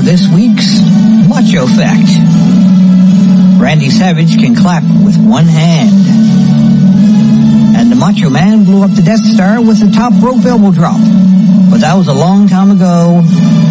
this week's Macho Fact. Randy Savage can clap with one hand. And the Macho Man blew up the Death Star with a top rope elbow drop. But that was a long time ago.